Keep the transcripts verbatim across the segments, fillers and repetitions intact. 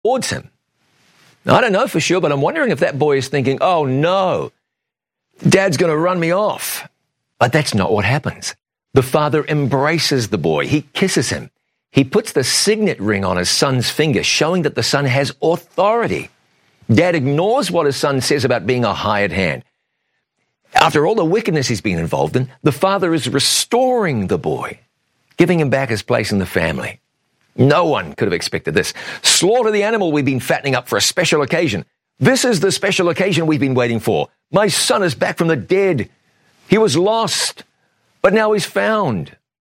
towards him. Now, I don't know for sure, but I'm wondering if that boy is thinking, oh no, Dad's going to run me off. But that's not what happens. The father embraces the boy. He kisses him. He puts the signet ring on his son's finger, showing that the son has authority. Dad ignores what his son says about being a hired hand. After all the wickedness he's been involved in, the father is restoring the boy, giving him back his place in the family. No one could have expected this. Slaughter the animal we've been fattening up for a special occasion. This is the special occasion we've been waiting for. My son is back from the dead. He was lost, but now he's found.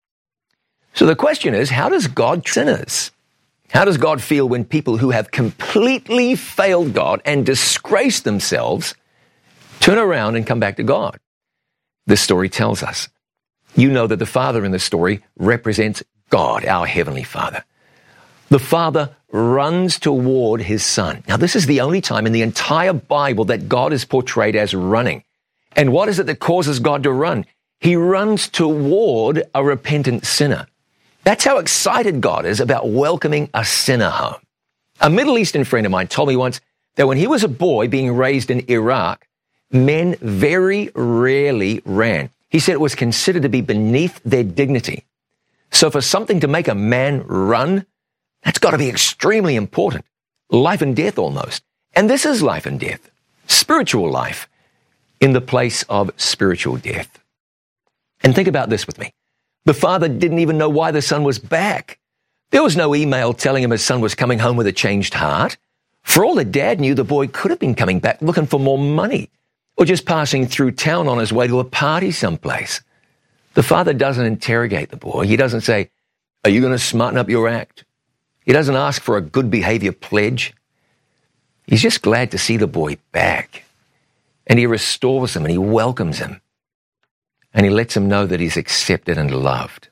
So the question is, how does God treat sinners? How does God feel when people who have completely failed God and disgraced themselves turn around and come back to God? This story tells us. You know that the father in the story represents God, our Heavenly Father. The father runs toward his son. Now, this is the only time in the entire Bible that God is portrayed as running. And what is it that causes God to run? He runs toward a repentant sinner. That's how excited God is about welcoming a sinner home. A Middle Eastern friend of mine told me once that when he was a boy being raised in Iraq, men very rarely ran. He said it was considered to be beneath their dignity. So for something to make a man run, that's got to be extremely important. Life and death almost. And this is life and death. Spiritual life in the place of spiritual death. And think about this with me. The father didn't even know why the son was back. There was no email telling him his son was coming home with a changed heart. For all the dad knew, the boy could have been coming back looking for more money or just passing through town on his way to a party someplace. The father doesn't interrogate the boy. He doesn't say, are you going to smarten up your act? He doesn't ask for a good behavior pledge. He's just glad to see the boy back. And he restores him and he welcomes him. And he lets him know that he's accepted and loved.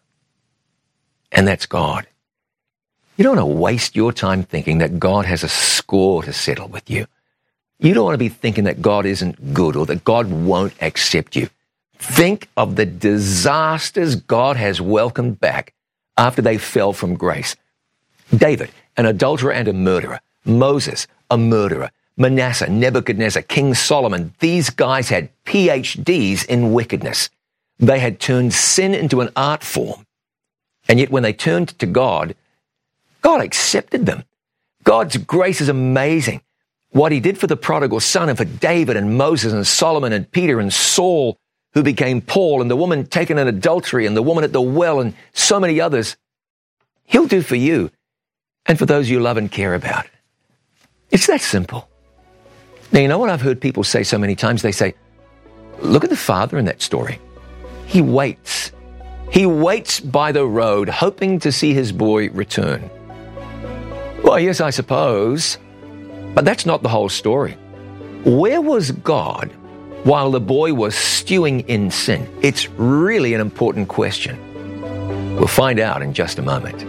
And that's God. You don't want to waste your time thinking that God has a score to settle with you. You don't want to be thinking that God isn't good or that God won't accept you. Think of the disasters God has welcomed back after they fell from grace. David, an adulterer and a murderer. Moses, a murderer. Manasseh, Nebuchadnezzar, King Solomon. These guys had P H Ds in wickedness. They had turned sin into an art form. And yet when they turned to God, God accepted them. God's grace is amazing. What he did for the prodigal son and for David and Moses and Solomon and Peter and Saul, who became Paul, and the woman taken in adultery and the woman at the well and so many others, he'll do for you and for those you love and care about. It's that simple. Now, you know what I've heard people say so many times? They say, look at the father in that story. He waits. He waits by the road, hoping to see his boy return. Well, yes, I suppose. But that's not the whole story. Where was God while the boy was stewing in sin? It's really an important question. We'll find out in just a moment.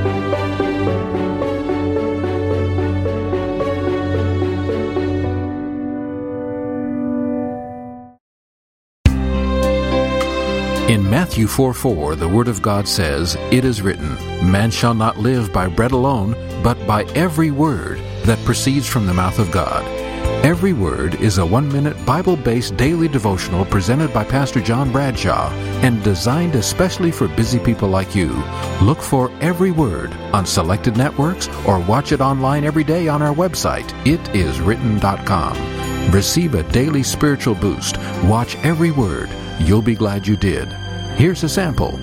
In Matthew four four, the Word of God says, "It is written, man shall not live by bread alone, but by every word that proceeds from the mouth of God." Every Word is a one-minute Bible-based daily devotional presented by Pastor John Bradshaw and designed especially for busy people like you. Look for Every Word on selected networks or watch it online every day on our website, it is written dot com. Receive a daily spiritual boost. Watch Every Word. You'll be glad you did. Here's a sample.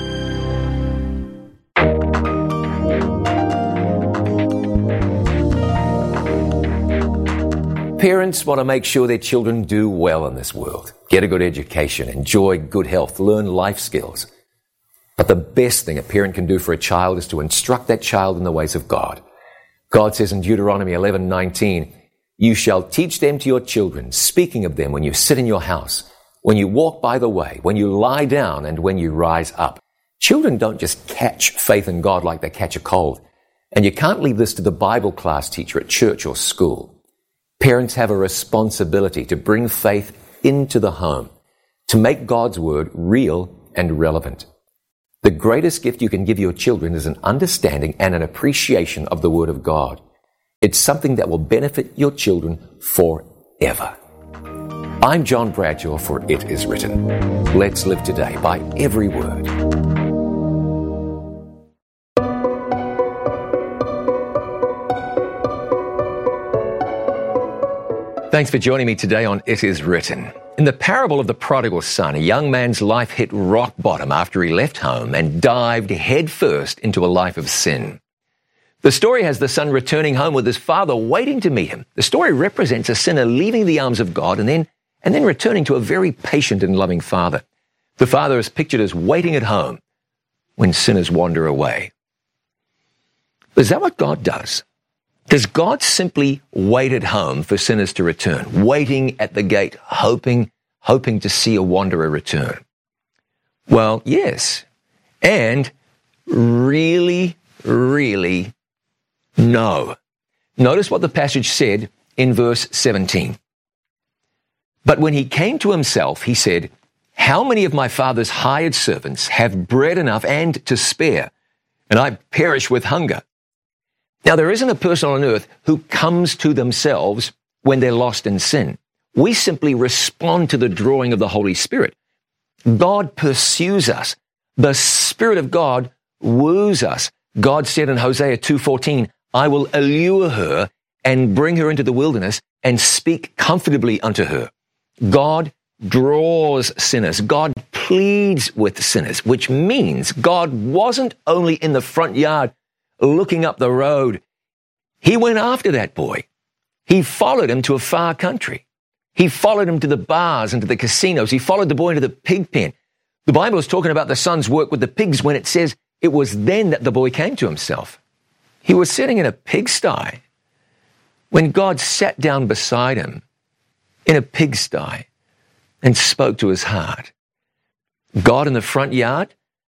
Parents want to make sure their children do well in this world, get a good education, enjoy good health, learn life skills. But the best thing a parent can do for a child is to instruct that child in the ways of God. God says in Deuteronomy eleven nineteen, "You shall teach them to your children, speaking of them when you sit in your house, when you walk by the way, when you lie down, and when you rise up." Children don't just catch faith in God like they catch a cold. And you can't leave this to the Bible class teacher at church or school. Parents have a responsibility to bring faith into the home, to make God's word real and relevant. The greatest gift you can give your children is an understanding and an appreciation of the word of God. It's something that will benefit your children forever. I'm John Bradshaw for It Is Written. Let's live today by every word. Thanks for joining me today on It Is Written. In the parable of the prodigal son, a young man's life hit rock bottom after he left home and dived headfirst into a life of sin. The story has the son returning home with his father waiting to meet him. The story represents a sinner leaving the arms of God and then, and then returning to a very patient and loving father. The father is pictured as waiting at home when sinners wander away. Is that what God does? Does God simply wait at home for sinners to return, waiting at the gate, hoping, hoping to see a wanderer return? Well, yes. And really, really no. Notice what the passage said in verse seventeen. But when he came to himself, he said, "How many of my father's hired servants have bread enough and to spare, and I perish with hunger?" Now, there isn't a person on earth who comes to themselves when they're lost in sin. We simply respond to the drawing of the Holy Spirit. God pursues us. The Spirit of God woos us. God said in Hosea two fourteen, "I will allure her and bring her into the wilderness and speak comfortably unto her." God draws sinners. God pleads with sinners, which means God wasn't only in the front yard looking up the road. He went after that boy. He followed him to a far country. He followed him to the bars and to the casinos. He followed the boy into the pig pen. The Bible is talking about the son's work with the pigs when it says it was then that the boy came to himself. He was sitting in a pigsty when God sat down beside him in a pigsty and spoke to his heart. God in the front yard?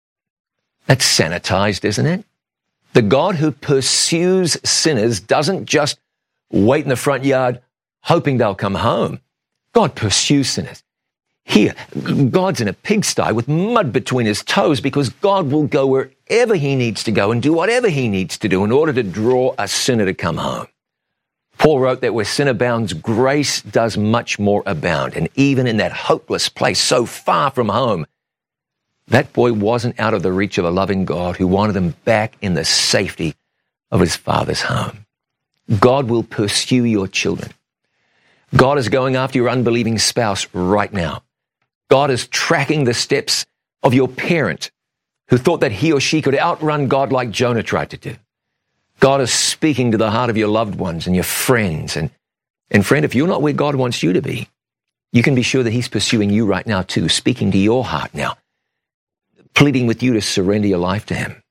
That's sanitized, isn't it? The God who pursues sinners doesn't just wait in the front yard hoping they'll come home. God pursues sinners. Here, God's in a pigsty with mud between his toes because God will go wherever he needs to go and do whatever he needs to do in order to draw a sinner to come home. Paul wrote that where sin abounds, grace does much more abound. And even in that hopeless place so far from home, that boy wasn't out of the reach of a loving God who wanted him back in the safety of his father's home. God will pursue your children. God is going after your unbelieving spouse right now. God is tracking the steps of your parent who thought that he or she could outrun God like Jonah tried to do. God is speaking to the heart of your loved ones and your friends. And, and friend, if you're not where God wants you to be, you can be sure that he's pursuing you right now too, speaking to your heart now, pleading with you to surrender your life to him.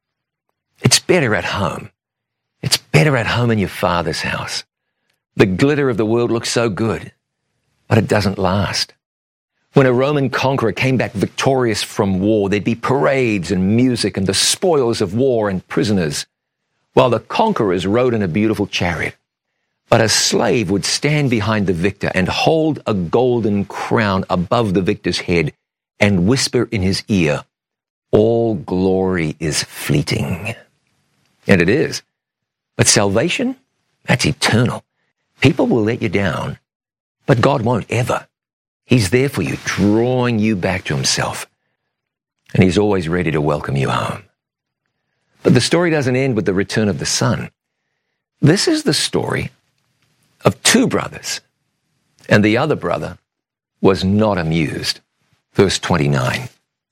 It's better at home. It's better at home in your father's house. The glitter of the world looks so good, but it doesn't last. When a Roman conqueror came back victorious from war, there'd be parades and music and the spoils of war and prisoners, while the conquerors rode in a beautiful chariot. But a slave would stand behind the victor and hold a golden crown above the victor's head and whisper in his ear, "All glory is fleeting." And it is. But salvation, that's eternal. People will let you down, but God won't ever. He's there for you, drawing you back to himself. And he's always ready to welcome you home. But the story doesn't end with the return of the son. This is the story of two brothers, and the other brother was not amused. Verse twenty-nine.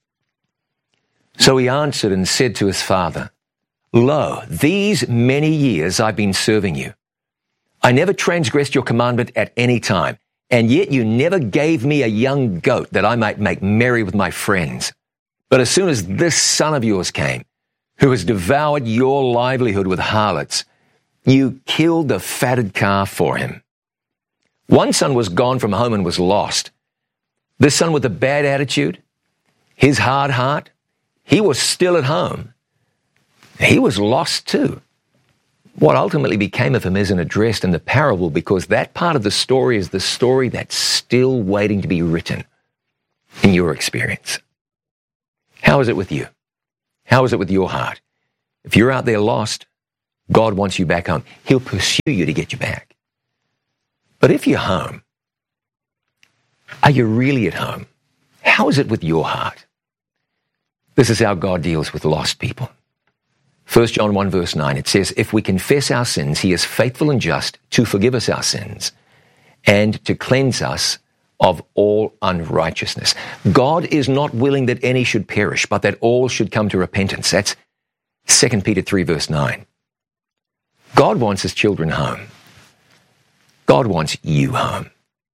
So he answered and said to his father, "Lo, these many years I've been serving you. I never transgressed your commandment at any time, and yet you never gave me a young goat that I might make merry with my friends. But as soon as this son of yours came, who has devoured your livelihood with harlots, you killed the fatted calf for him." One son was gone from home and was lost. This son with a bad attitude, his hard heart, he was still at home. He was lost too. What ultimately became of him isn't addressed in the parable because that part of the story is the story that's still waiting to be written in your experience. How is it with you? How is it with your heart? If you're out there lost, God wants you back home. He'll pursue you to get you back. But if you're home, are you really at home? How is it with your heart? This is how God deals with lost people. First John one verse nine, it says, if we confess our sins, he is faithful and just to forgive us our sins and to cleanse us of all unrighteousness. God is not willing that any should perish, but that all should come to repentance. That's Second Peter three verse nine. God wants his children home. God wants you home.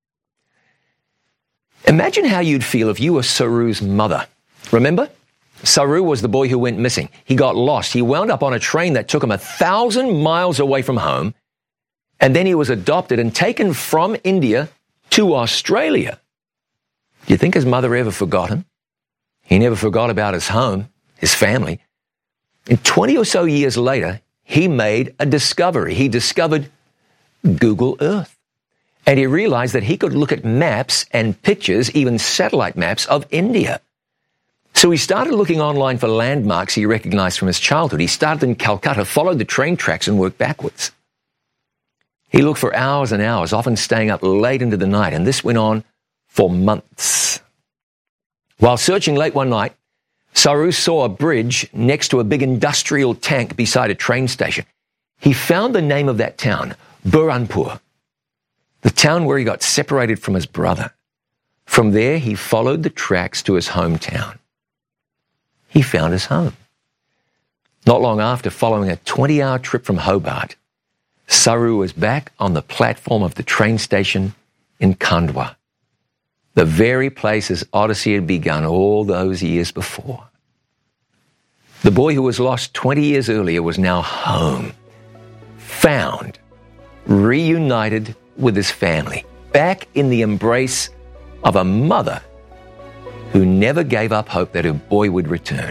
Imagine how you'd feel if you were Saru's mother. Remember? Saru was the boy who went missing. He got lost. He wound up on a train that took him a thousand miles away from home, and then he was adopted and taken from India to Australia. Do you think his mother ever forgot him? He never forgot about his home, his family. And twenty or so years later, he made a discovery. He discovered Google Earth. And he realized that he could look at maps and pictures, even satellite maps of India. So he started looking online for landmarks he recognized from his childhood. He started in Calcutta, followed the train tracks, and worked backwards. He looked for hours and hours, often staying up late into the night, and this went on for months. While searching late one night, Saru saw a bridge next to a big industrial tank beside a train station. He found the name of that town, Burhanpur, the town where he got separated from his brother. From there, he followed the tracks to his hometown. He found his home. Not long after, following a twenty-hour trip from Hobart, Saru was back on the platform of the train station in Khandwa, the very place his odyssey had begun all those years before. The boy who was lost twenty years earlier was now home, found, reunited with his family, back in the embrace of a mother who never gave up hope that her boy would return.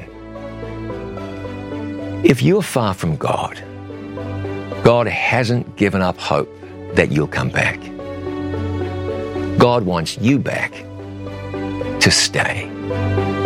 If you're far from God, God hasn't given up hope that you'll come back. God wants you back to stay.